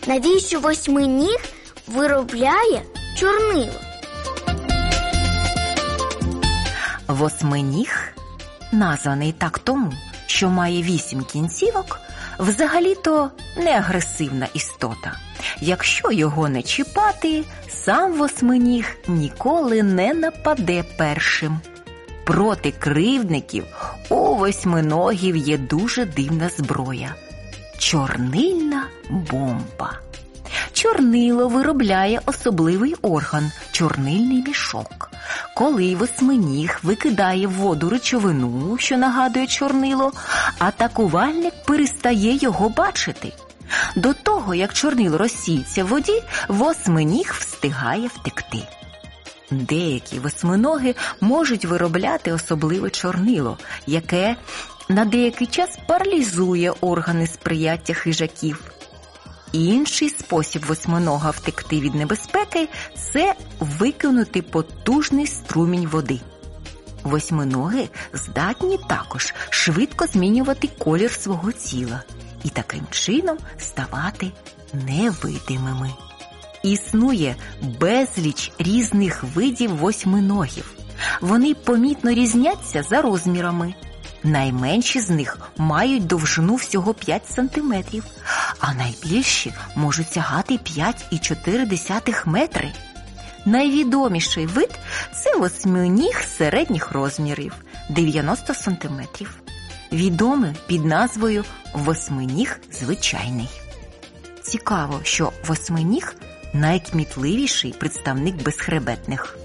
Навіщо восьминіг виробляє чорнило? Восьминіг названий так тому, що має 8 кінцівок, взагалі-то не агресивна істота. Якщо його не чіпати, сам восьминіг ніколи не нападе першим. Проти кривдників у восьминогів є дуже дивна зброя – чорнильна бомба. Чорнило виробляє особливий орган – чорнильний мішок. Коли восьминіг викидає в воду речовину, що нагадує чорнило, атакувальник перестає його бачити. До того, як чорнило розсіється в воді, восьминіг встигає втекти. Деякі восьминоги можуть виробляти особливе чорнило, яке на деякий час паралізує органи сприяття хижаків. Інший спосіб восьминога втекти від небезпеки – це викинути потужний струмінь води. Восьминоги здатні також швидко змінювати колір свого тіла і таким чином ставати невидимими. Існує безліч різних видів восьминогів. Вони помітно різняться за розмірами. Найменші з них мають довжину всього 5 см, а найбільші можуть сягати 5,4 метри. Найвідоміший вид – це восьминіг середніх розмірів – 90 см. Відомий під назвою восьминіг звичайний. Цікаво, що восьминіг – найкмітливіший представник безхребетних.